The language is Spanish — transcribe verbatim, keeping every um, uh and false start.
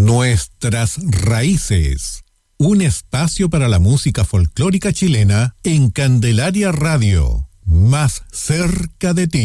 Nuestras raíces. Un espacio para la música folclórica chilena en Candelaria Radio. Más cerca de ti.